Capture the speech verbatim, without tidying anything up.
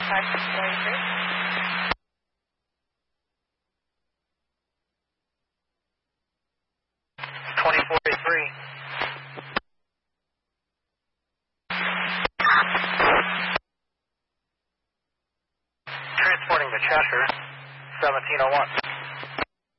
five six four eight three. twenty-four eighty-three. Transporting to Cheshire, seventeen oh one.